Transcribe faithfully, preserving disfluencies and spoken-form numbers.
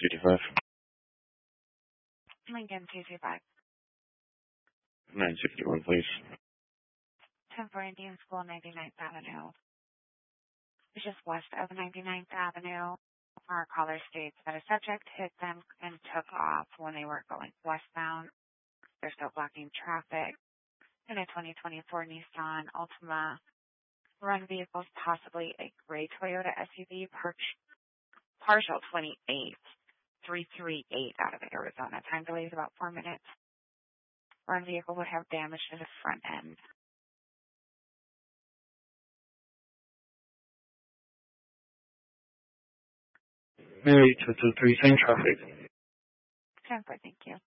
two two five. Lincoln two two five. nine sixty-one, please. ten for Indian School, ninety-ninth Avenue. It's just west of ninety-ninth Avenue. Our caller states that a subject hit them and took off when they were going westbound. They're still blocking traffic. In a twenty twenty-four Nissan Altima. Run vehicles, possibly a gray Toyota S U V, per- partial twenty-eight three three eight out of Arizona. Time delay is about four minutes. Run vehicle would have damage to the front end. Mary two two three, same traffic. ten four, thank you.